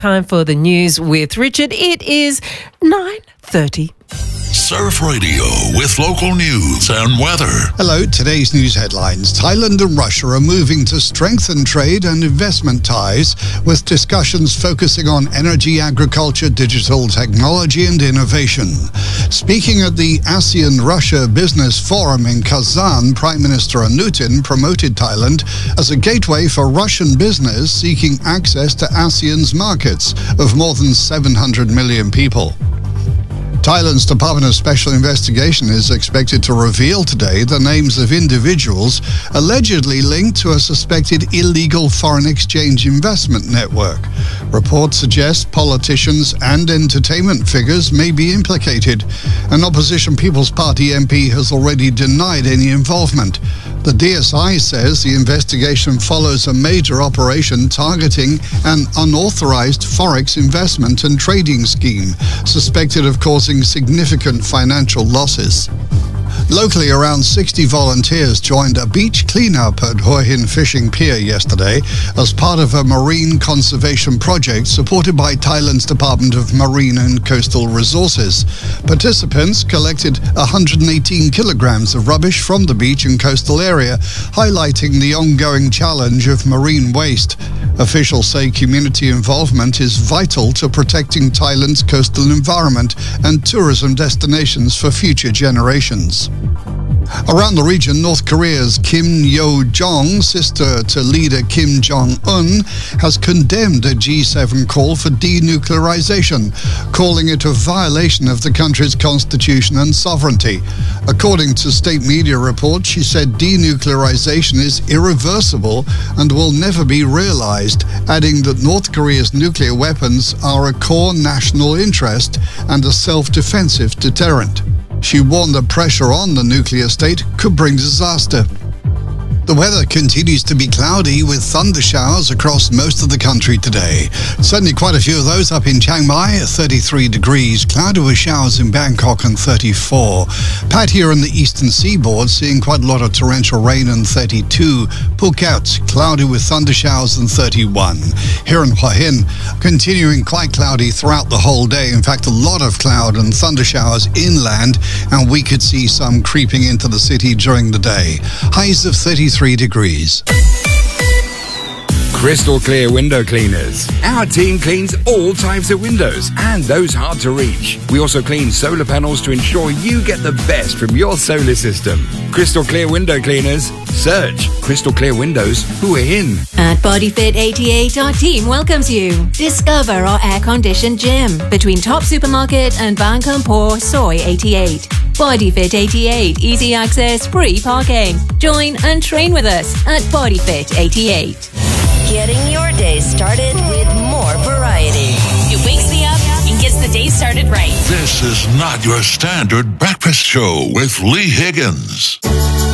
Time for the news with Richard. It is 9:30. Surf Radio with local news and weather. Hello, today's news headlines. Thailand and Russia are moving to strengthen trade and investment ties, with discussions focusing on energy, agriculture, digital technology and innovation. Speaking at the ASEAN-Russia Business Forum in Kazan, Prime Minister Anutin promoted Thailand as a gateway for Russian business seeking access to ASEAN's markets of more than 700 million people. Thailand's Department of Special Investigation is expected to reveal today the names of individuals allegedly linked to a suspected illegal foreign exchange investment network. Reports suggest politicians and entertainment figures may be implicated. An opposition People's Party MP has already denied any involvement. The DSI says the investigation follows a major operation targeting an unauthorized forex investment and trading scheme, suspected of causing significant financial losses. Locally, around 60 volunteers joined a beach cleanup at Hua Hin Fishing Pier yesterday as part of a marine conservation project supported by Thailand's Department of Marine and Coastal Resources. Participants collected 118 kilograms of rubbish from the beach and coastal area, highlighting the ongoing challenge of marine waste. Officials say community involvement is vital to protecting Thailand's coastal environment and tourism destinations for future generations. Around the region, North Korea's Kim Yo-jong, sister to leader Kim Jong-un, has condemned a G7 call for denuclearization, calling it a violation of the country's constitution and sovereignty. According to state media reports, she said denuclearization is irreversible and will never be realized, adding that North Korea's nuclear weapons are a core national interest and a self-defensive deterrent. She warned that pressure on the nuclear state could bring disaster. The weather continues to be cloudy with thunder showers across most of the country today. Certainly quite a few of those up in Chiang Mai at 33 degrees, cloudy with showers in Bangkok and 34. Pat here in the eastern seaboard seeing quite a lot of torrential rain and 32. Phuket, cloudy with thunder showers and 31. Here in Hua Hin, continuing quite cloudy throughout the whole day. In fact, a lot of cloud and thunder showers inland, and we could see some creeping into the city during the day. Highs of 33 degrees. Crystal Clear Window Cleaners. Our team cleans all types of windows and those hard to reach. We also clean solar panels to ensure you get the best from your solar system. Crystal Clear Window Cleaners. Search Crystal Clear Windows Hua Hin. At BodyFit 88, our team welcomes you. Discover our air-conditioned gym between Top Supermarket and Ban Kampor Soy 88. BodyFit 88, easy access, free parking. Join and train with us at BodyFit 88. Getting your day started with more variety. It wakes me up and gets the day started right. This is not your standard breakfast show with Lee Higgins.